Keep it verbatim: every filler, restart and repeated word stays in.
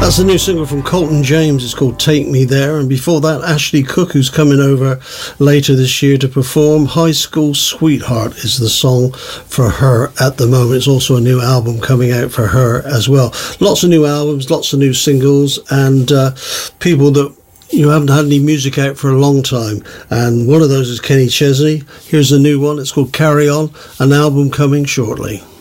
That's a new single from Colton James. It's called Take Me There. And before that, Ashley Cook, who's coming over later this year to perform. High School Sweetheart is the song for her at the moment. It's also a new album coming out for her as well. Lots of new albums, lots of new singles, and uh, people that you haven't had any music out for a long time. And one of those is Kenny Chesney. Here's a new one. It's called Carry On, an album coming shortly.